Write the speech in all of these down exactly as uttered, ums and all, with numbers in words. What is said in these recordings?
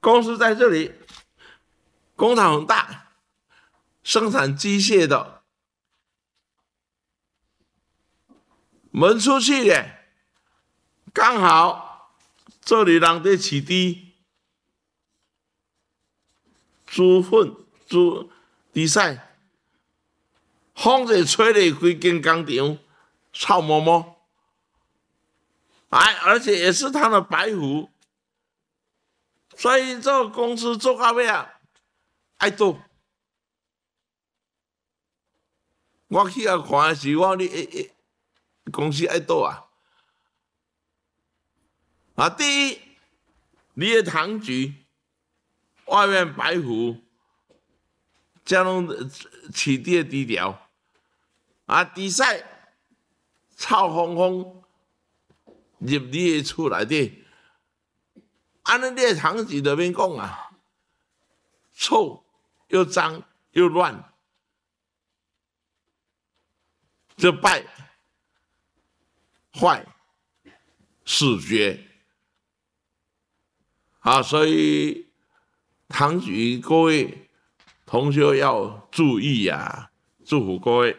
公司在这里，工厂很大，生产机械的。门出去耶，刚好这里人在起地，猪粪、猪地塞，风一吹咧，规间工厂臭摸摸。哎，而且也是他的白虎，所以这个公司做到尾啊，爱倒。我去遐看的时，我你诶诶。公司爱倒啊！啊，第一，你的糖橘外面白虎，这种起地低调啊，底塞臭烘烘入你的厝内底，安尼你的糖橘就免讲啊，臭又脏又乱，这败。坏视觉啊，所以堂局各位同学要注意呀、啊！祝福各位。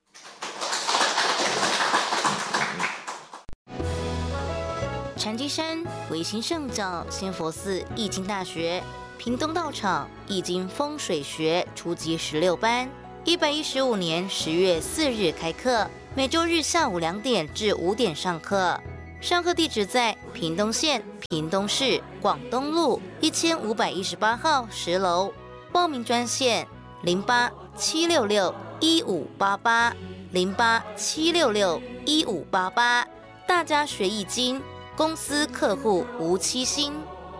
禅机山维新圣教仙佛寺易经大学屏东道场易经风水学初级十六班，一百一十五年十月四日开课。每周日下午两点至五点上课，上课地址在屏东县屏东市广东路一千五百一十八号十楼。报名专线零八七六六一五八八零八七六六一五八八。大家学易经，公司客户无欺心。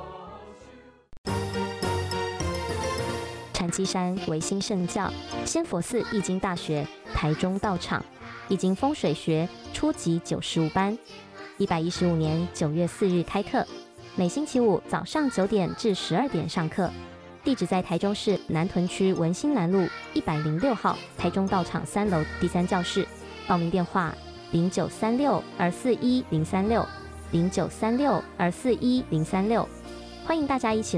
禅机山维新圣教仙佛寺易经大学台中道场易经风水学初级九十五班，一百一十五年九月四日开课，每星期五早上九点至十二点上课。地址在台中市南屯区文心南路一百零六号台中道场三楼第三教室。报名电话零九三六二四一零三六零九三六二四一零三六，欢迎大家一起